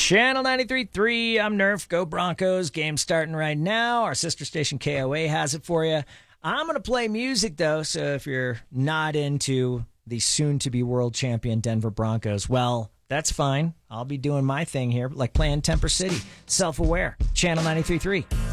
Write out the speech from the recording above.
Channel 93.3, I'm Nerf. Go Broncos. Game starting right now. Our sister station KOA has it for you. I'm going to play music, though, so if you're not into the soon-to-be world champion Denver Broncos, well, that's fine. I'll be doing my thing here, like playing Temper City. Self-aware. Channel 93.3.